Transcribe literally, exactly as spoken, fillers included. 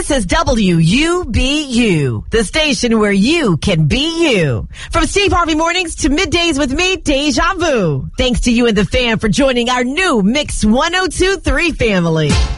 This is W U B U, the station where you can be you. From Steve Harvey Mornings to Middays with me, Deja Vu. Thanks to you and the fam for joining our new Mix one oh two point three family.